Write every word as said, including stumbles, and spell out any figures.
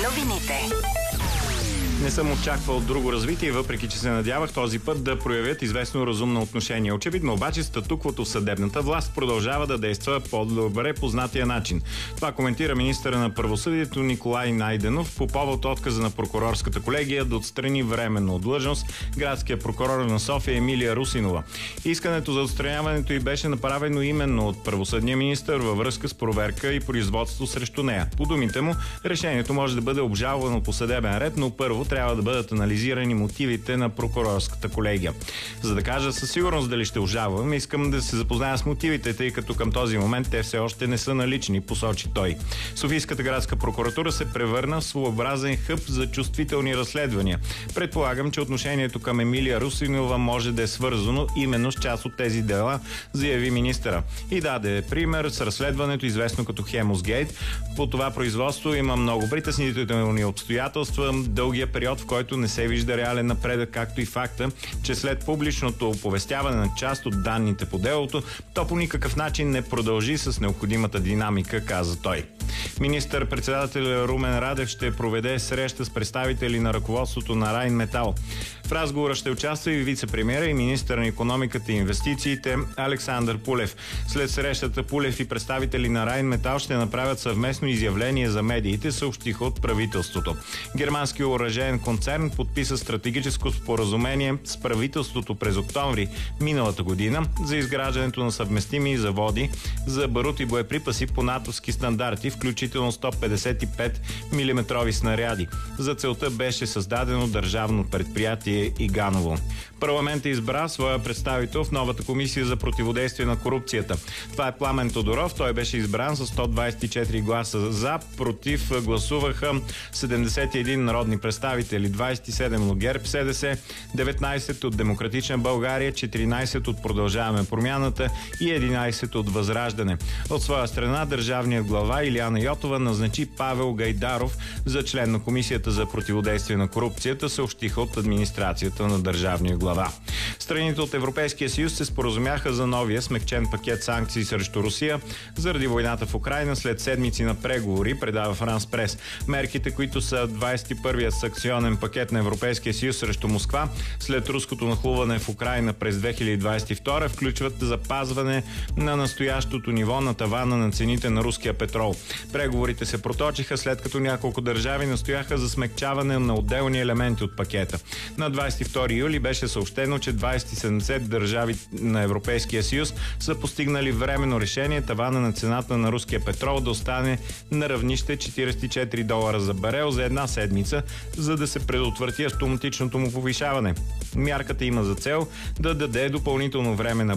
Новините. Не съм очаквал друго развитие, въпреки че се надявах този път да проявят известно разумно отношение. Очевидно обаче статуквото в съдебната власт продължава да действа по-добре познатия начин. Това коментира министъра на правосъдието Николай Найденов по повод отказа на прокурорската колегия да отстрани временно от длъжност градския прокурор на София Емилия Русинова. Искането за отстраняването й беше направено именно от правосъдния министър във връзка с проверка и производство срещу нея. По думите му, решението може да бъде обжалвано по съдебен ред, но първо трябва да бъдат анализирани мотивите на прокурорската колегия. За да кажа със сигурност дали ще обжалвам, искам да се запозная с мотивите, тъй като към този момент те все още не са налични, посочи той. Софийската градска прокуратура се превърна в своеобразен хъб за чувствителни разследвания. Предполагам, че отношението към Емилия Русинова може да е свързано именно с част от тези дела, заяви министъра. И даде пример с разследването, известно като Хемосгейт. По това производство има много притеснителни обстоятелства, дългия период, в който не се вижда реален напредък, както и факта, че след публичното оповестяване на част от данните по делото, то по никакъв начин не продължи с необходимата динамика, каза той. Министър-председателя Румен Радев ще проведе среща с представители на ръководството на Райнметал. В разговора ще участва и вице-премиера и министър на икономиката и инвестициите Александър Пулев. След срещата Пулев и представители на Райнметал ще направят съвместно изявление за медиите, съобщиха от правителството. Германски оръжеен концерн подписа стратегическо споразумение с правителството през октомври миналата година за изграждането на съвместими заводи за барут и боеприпаси по натовски стандарти, включително сто петдесет и пет милиметрови снаряди. За целта беше създадено държавно предприятие Иганово. Парламентът избра своя представител в новата комисия за противодействие на корупцията. Това е Пламен Тодоров. Той беше избран с сто двадесет и четири гласа за, против гласуваха седемдесет и един народни представители, двадесет и седем от ГЕРБ СДС, деветнадесет от Демократична България, четиринадесет от Продължаваме промяната и единадесет от Възраждане. От своя страна държавният глава Илияна Йотова назначи Павел Гайдаров за член на комисията за противодействие на корупцията, съобщиха от администрацията на държавния глава. Страните от Европейския съюз се споразумяха за новия смекчен пакет санкции срещу Русия заради войната в Украйна след седмици на преговори, предава Франс Прес. Мерките, които са двадесет и първият санкционен пакет на Европейския съюз срещу Москва след руското нахлуване в Украйна през две хиляди двадесет и втора, включват запазване на настоящото ниво на тавана на цените на руския петрол. Преговорите се проточиха след като няколко държави настояха за смекчаване на отделни елементи от пакета. На двадесет и втори юли беше съобщено, че двадесет и седем държави на Европейския съюз са постигнали временно решение тавана на цената на руския петрол да остане на равнище четиридесет и четири долара за барел за една седмица, за да се предотврати автоматичното му повишаване. Мярката има за цел да даде допълнително време на